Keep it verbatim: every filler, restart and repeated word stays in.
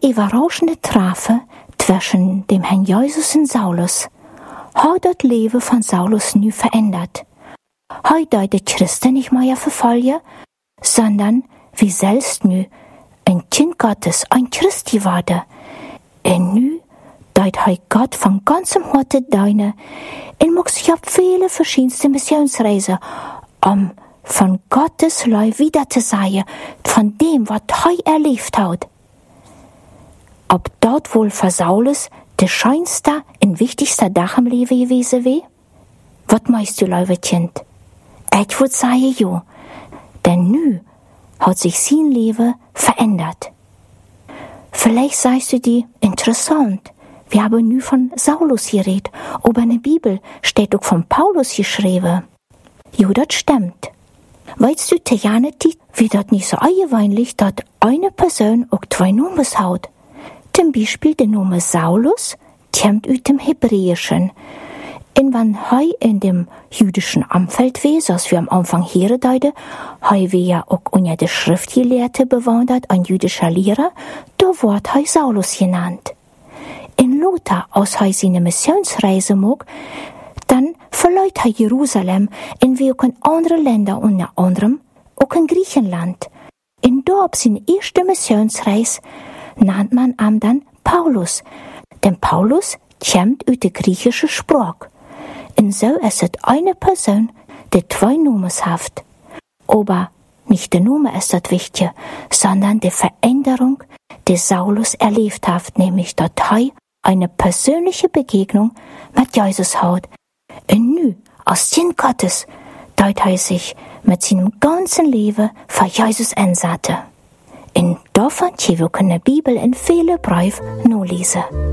überraschende Treffe zwischen dem Herrn Jesus und Saulus hat das Leben von Saulus nu verändert. Heute deutet Christen nicht mehr verfolgen, sondern wie selbst nu ein Kind Gottes, ein Christi wurde. Und nu deut heu Gott von ganzem Herzen deine und mag sich auf viele verschiedenste Missionsreisen, um von Gottes Leu wieder zu sagen, von dem, was heu erlebt hat. Ob dort wohl für Saulus der schönste und wichtigste Tag im Leben gewesen wäre? Was meinst du, liebe Kind? Ich würde sagen, ja. Denn nu hat sich sein Leben verändert. Vielleicht sagst du dir, interessant, wir haben nu von Saulus geredet, aber in der Bibel steht auch von Paulus geschrieben. Jo, das stimmt. Weißt du, Tejaneti, wie das nicht so eingewöhnlich, dass eine Person auch zwei Namen hat. Zum Beispiel der Name Saulus kommt aus dem Hebräischen. Und wenn heu in dem jüdischen Umfeld war, so als wir am Anfang hier deuten, heu wir ja auch unter der Schriftgelehrte bewandert, ein jüdischer Lehrer, da wird heu Saulus genannt. In Lothar aus heu seine Missionsreise mag, dann verläuft heu Jerusalem in wie auch in andere Länder, unter anderem auch in Griechenland. In dort seine erste Missionsreise nannt man am dann Paulus. Denn Paulus kommt aus der griechischen Sprache. Und so ist es eine Person, die zwei Namen hat. Aber nicht der Name ist das Wichtige, sondern die Veränderung, die Saulus erlebt hat, nämlich dass er eine persönliche Begegnung mit Jesus hat. Und nu, aus Kind Gottes, dort er sich mit seinem ganzen Leben für Jesus einsetzte. Und davon können wir in der Bibel in viele Briefe nachlesen.